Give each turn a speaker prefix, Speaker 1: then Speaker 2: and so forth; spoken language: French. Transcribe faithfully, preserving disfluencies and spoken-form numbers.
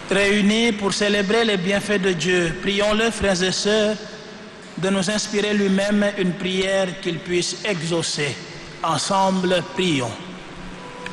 Speaker 1: Réunis pour célébrer les bienfaits de Dieu, prions-le, frères et sœurs, de nous inspirer lui-même une prière qu'il puisse exaucer. Ensemble, prions.